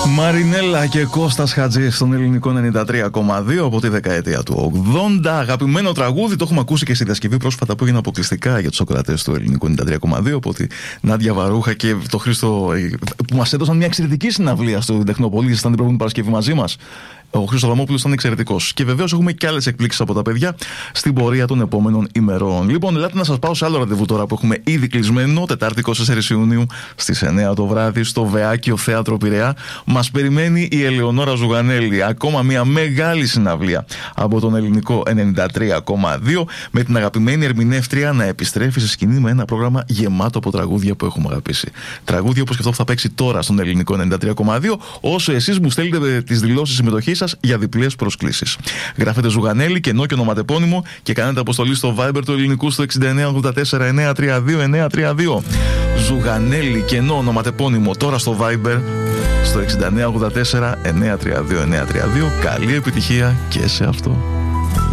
Μαρινέλα και Κώστας Χατζής στον ελληνικό 93,2 από τη δεκαετία του 80. Αγαπημένο τραγούδι, το έχουμε ακούσει και στη διασκευή πρόσφατα που έγινε αποκλειστικά για τους ακροατές του ελληνικού 93,2 από τη Νάντια Βαρούχα και το Χρήστο, που μας έδωσαν μια εξαιρετική συναυλία στο Τεχνοπολί. Ήταν την προηγούμενη Παρασκευή μαζί μας. Ο Χρήστος Αδαμόπουλος ήταν εξαιρετικός. Και βεβαίως έχουμε και άλλες εκπλήξεις από τα παιδιά στην πορεία των επόμενων ημερών. Λοιπόν, ελάτε να σας πάω σε άλλο ραντεβού τώρα που έχουμε ήδη κλεισμένο. Τετάρτη 24 Ιουνίου στις 9 το βράδυ στο Βεάκιο Θέατρο Πειραιά. Μας περιμένει η Ελεονόρα Ζουγανέλη. Ακόμα μια μεγάλη συναυλία από τον ελληνικό 93,2 με την αγαπημένη ερμηνεύτρια να επιστρέφει σε σκηνή με ένα πρόγραμμα γεμάτο από τραγούδια που έχουμε αγαπήσει. Τραγούδια όπως και αυτό που θα παίξει τώρα στον ελληνικό 93,2, όσο εσείς μου στέλνετε τις δηλώσεις συμμετοχής σας για διπλές προσκλήσεις. Γράφετε Ζουγανέλη, κενό και ονοματεπώνυμο και κάνετε αποστολή στο Viber του ελληνικού στο 6984-932-932. Ζουγανέλη, κενό, ονοματεπώνυμο τώρα στο Viber στο 6984-932-932. Καλή επιτυχία και σε αυτό.